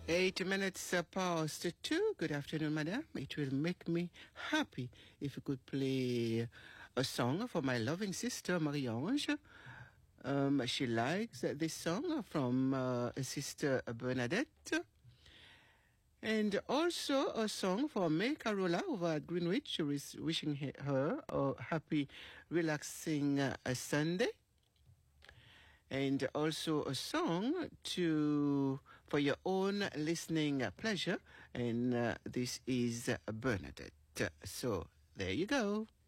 8 minutes past 2. Good afternoon, madam. It will make me happy if you could play a song for my loving sister, Marie-Ange. She likes this song from Sister Bernadette. And also a song for May Carola over at Greenwich, who is wishing her a happy, relaxing Sunday. And also a song for your own listening pleasure. And this is Bernadette. So there you go.